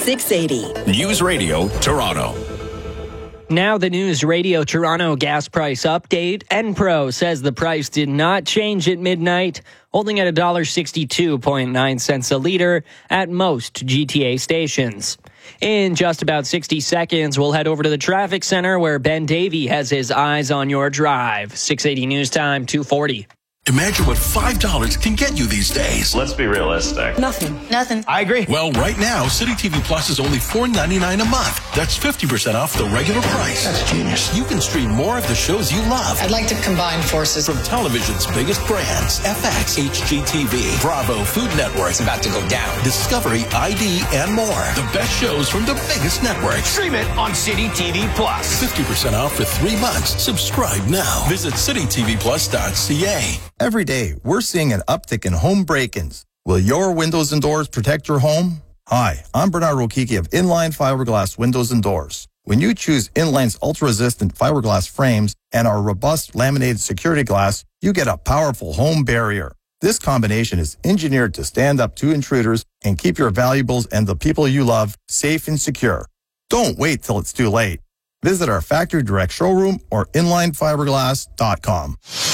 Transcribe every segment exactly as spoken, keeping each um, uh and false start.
six eighty. News Radio Toronto. Now the News Radio Toronto gas price update. Enpro says the price did not change at midnight, holding at one dollar sixty-two point nine cents a litre at most G T A stations. In just about sixty seconds, we'll head over to the traffic center where Ben Davey has his eyes on your drive. six eighty News Time, two forty. Imagine what five dollars can get you these days. Let's be realistic. Nothing. Nothing. I agree. Well, right now, City T V Plus is only four ninety-nine a month. That's fifty percent off the regular price. That's genius. You can stream more of the shows you love. I'd like to combine forces. From television's biggest brands, F X, H G T V, Bravo, Food Network, It's about to go down. Discovery, I D, and more. The best shows from the biggest networks. Stream it on City T V Plus. fifty percent off for three months. Subscribe now. Visit city t v plus dot c a. Every day, we're seeing an uptick in home break-ins. Will your windows and doors protect your home? Hi, I'm Bernard Rokiki of Inline Fiberglass Windows and Doors. When you choose Inline's ultra-resistant fiberglass frames and our robust laminated security glass, you get a powerful home barrier. This combination is engineered to stand up to intruders and keep your valuables and the people you love safe and secure. Don't wait till it's too late. Visit our factory direct showroom or inline fiberglass dot com.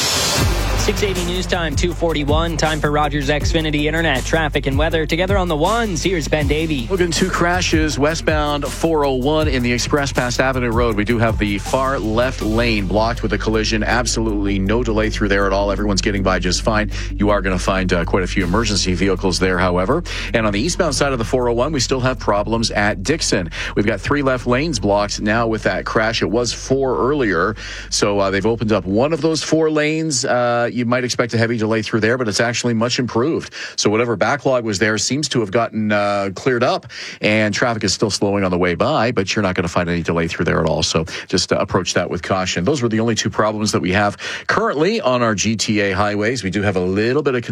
six eighty News Time, two forty-one. Time for Rogers Xfinity Internet, traffic and weather. Together on the ones, here's Ben Davey. Looking two crashes westbound four oh one in the Express Pass Avenue Road. We do have the far left lane blocked with a collision. Absolutely no delay through there at all. Everyone's getting by just fine. You are going to find uh, quite a few emergency vehicles there, however. And on the eastbound side of the four oh one, we still have problems at Dixon. We've got three left lanes blocked now with that crash. It was four earlier, so uh, they've opened up one of those four lanes. Uh, you might expect a heavy delay through there, but it's actually much improved. So whatever backlog was there seems to have gotten uh, cleared up, and traffic is still slowing on the way by, but you're not going to find any delay through there at all. So just uh, approach that with caution. Those were the only two problems that we have currently on our G T A highways. We do have a little bit of